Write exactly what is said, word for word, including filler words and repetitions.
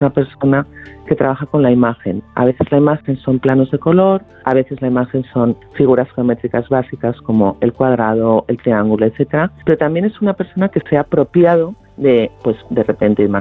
una persona que trabaja con la imagen. A veces la imagen son planos de color, a veces la imagen son figuras geométricas básicas como el cuadrado, el triángulo, etcétera. Pero también es una persona que se ha apropiado de, pues, de repente